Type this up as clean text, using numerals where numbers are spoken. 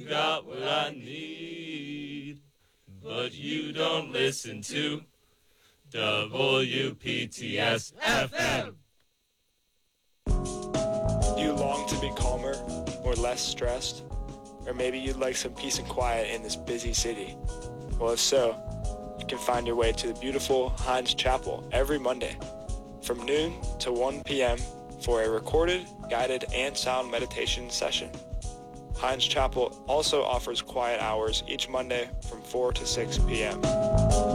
you got what I need, but you don't listen to WPTS FM. Do you long to be calmer or less stressed? Or maybe you'd like some peace and quiet in this busy city? Well, if so, you can find your way to the beautiful Hines Chapel every Monday from noon to 1 p.m. for a recorded, guided, and sound meditation session. Hines Chapel also offers quiet hours each Monday from 4 to 6 p.m.